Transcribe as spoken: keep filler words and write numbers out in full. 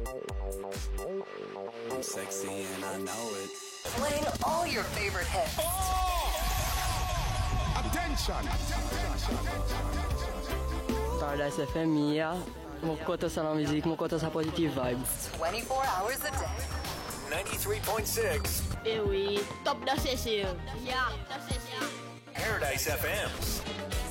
I'm sexy and I know it. Playing all your favorite hits. Oh! Attention! Paradise F M ya. Mon kote sa la musique, mon kote sa positive vibes. twenty-four hours a day. ninety-three point six. Eh oui, top da session. Ya, da session. Paradise F M.